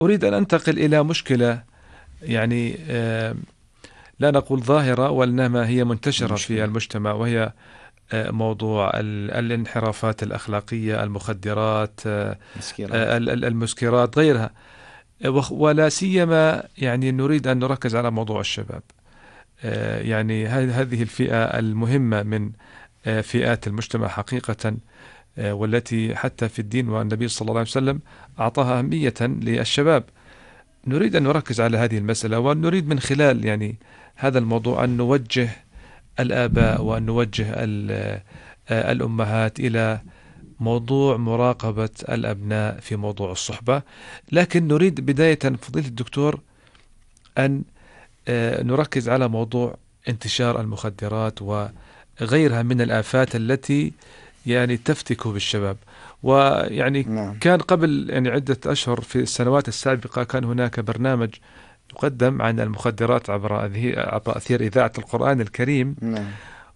أريد أن أنتقل إلى مشكلة، يعني لا نقول ظاهرة وإنما هي منتشرة في المشكلة. المجتمع، وهي موضوع الانحرافات الأخلاقية، المخدرات، مسكرات. المسكرات، غيرها. ولا سيما يعني نريد أن نركز على موضوع الشباب. يعني هذه الفئة المهمة من فئات المجتمع حقيقة، والتي حتى في الدين والنبي صلى الله عليه وسلم أعطاها أهمية للشباب. نريد أن نركز على هذه المسألة، ونريد من خلال يعني هذا الموضوع أن نوجه الآباء وأن نوجه الأمهات إلى موضوع مراقبة الأبناء في موضوع الصحبة. لكن نريد بداية فضيلة الدكتور أن نركز على موضوع انتشار المخدرات وغيرها من الآفات التي يعني تفتك بالشباب. ويعني نعم. كان قبل يعني عدة أشهر في السنوات السابقة كان هناك برنامج يقدم عن المخدرات عبر أثير إذاعة القرآن الكريم. نعم.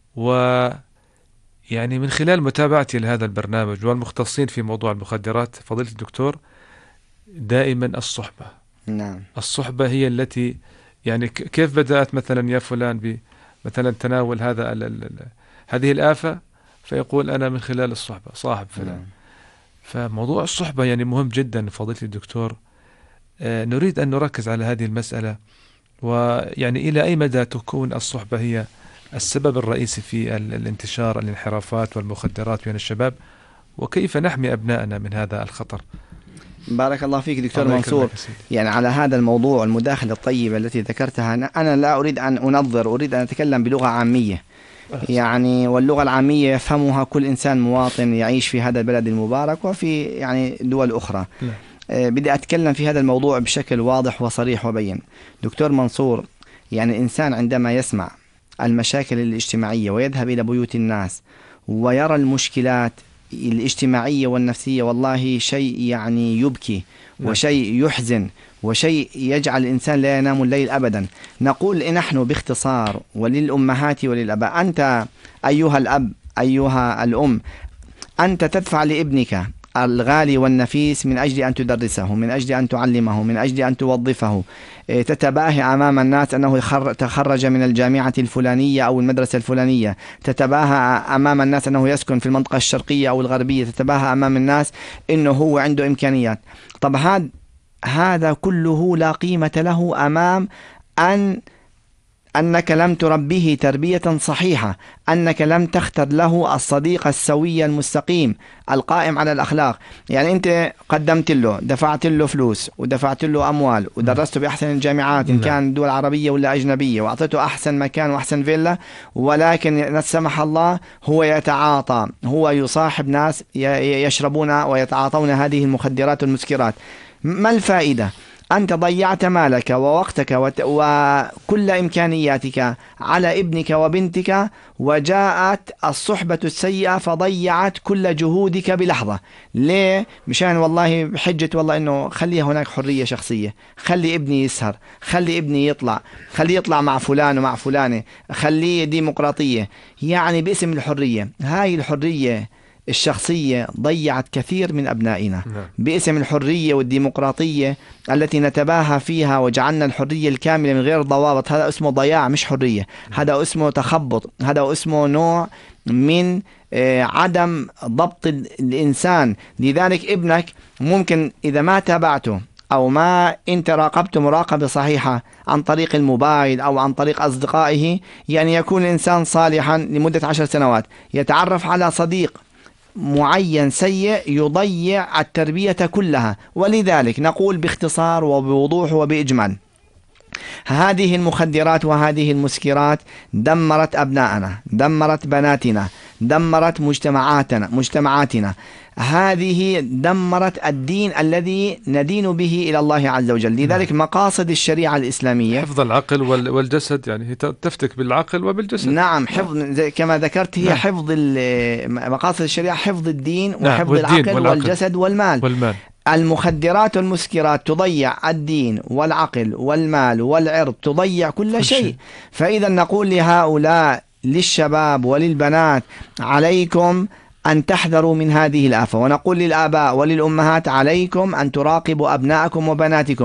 ويعني من خلال متابعتي لهذا البرنامج والمختصين في موضوع المخدرات فضيلة الدكتور، دائما الصحبة. نعم. الصحبة هي التي يعني كيف بدأت مثلا يا فلان مثلا تناول هذه الآفة، فيقول أنا من خلال الصحبة صاحب فلان. نعم. فموضوع الصحبة يعني مهم جدا فضيلة الدكتور. نريد أن نركز على هذه المسألة، ويعني إلى أي مدى تكون الصحبة هي السبب الرئيسي في الانتشار الانحرافات والمخدرات بين الشباب، وكيف نحمي أبنائنا من هذا الخطر. بارك الله فيك دكتور الله منصور. يكرمك يا سيدي. يعني على هذا الموضوع المداخلة الطيبة التي ذكرتها، أنا لا أريد أن أنظر، أريد أن أتكلم بلغة عامية، يعني واللغة العامية يفهمها كل إنسان مواطن يعيش في هذا البلد المبارك وفي يعني دول أخرى. بدي أتكلم في هذا الموضوع بشكل واضح وصريح وبين. دكتور منصور، يعني الإنسان عندما يسمع المشاكل الاجتماعية ويذهب إلى بيوت الناس ويرى المشكلات الاجتماعية والنفسية، والله شيء يعني يبكي وشيء يحزن وشيء يجعل الإنسان لا ينام الليل أبدا. نقول نحن باختصار وللأمهات وللأباء، أنت أيها الأب أيها الأم، أنت تدفع لابنك الغالي والنفيس من أجل أن تدرسه، من أجل أن تعلمه، من أجل أن توظفه. تتباهى أمام الناس أنه تخرج من الجامعة الفلانية أو المدرسة الفلانية، تتباهى أمام الناس أنه يسكن في المنطقة الشرقية أو الغربية، تتباهى أمام الناس أنه هو عنده إمكانيات. طب هذا كله لا قيمة له أمام أنك لم تربيه تربية صحيحة، أنك لم تختر له الصديق السوي المستقيم القائم على الأخلاق. يعني أنت قدمت له، دفعت له فلوس ودفعت له أموال ودرسته بأحسن الجامعات إن كان دول عربية ولا أجنبية، وأعطيته أحسن مكان وأحسن فيلا، ولكن لا سمح الله هو يتعاطى، هو يصاحب ناس يشربون ويتعاطون هذه المخدرات والمسكرات. ما الفائدة؟ أنت ضيعت مالك ووقتك وكل إمكانياتك على ابنك وبنتك، وجاءت الصحبة السيئة فضيعت كل جهودك بلحظة. ليه؟ مشان والله بحجة والله إنه خلي هناك حرية شخصية، خلي ابني يسهر، خلي ابني يطلع، خلي يطلع مع فلان ومع فلانة، خليه ديمقراطية. يعني باسم الحرية، هاي الحرية الشخصية ضيعت كثير من أبنائنا. باسم الحرية والديمقراطية التي نتباهى فيها وجعلنا الحرية الكاملة من غير ضوابط، هذا اسمه ضياع مش حرية، هذا اسمه تخبط، هذا اسمه نوع من عدم ضبط الإنسان. لذلك ابنك ممكن إذا ما تابعته أو ما أنت راقبته مراقبة صحيحة عن طريق الموبايل أو عن طريق أصدقائه، يعني يكون الإنسان صالحا لمدة 10 سنوات، يتعرف على صديق معين سيء يضيع التربية كلها. ولذلك نقول باختصار وبوضوح وبإجمال، هذه المخدرات وهذه المسكرات دمرت أبناءنا، دمرت بناتنا، دمرت مجتمعاتنا. هذه دمرت الدين الذي ندين به إلى الله عز وجل. لذلك مقاصد الشريعة الإسلامية حفظ العقل والجسد، يعني هي تفتك بالعقل وبالجسد. نعم، حفظ كما ذكرت، هي حفظ مقاصد الشريعة، حفظ الدين وحفظ العقل والجسد والمال. المخدرات والمسكرات تضيع الدين والعقل والمال والعرض، تضيع كل شيء. فإذا نقول لهؤلاء، للشباب وللبنات، عليكم أن تحذروا من هذه الآفة. ونقول للآباء وللأمهات: عليكم أن تراقبوا أبنائكم وبناتكم.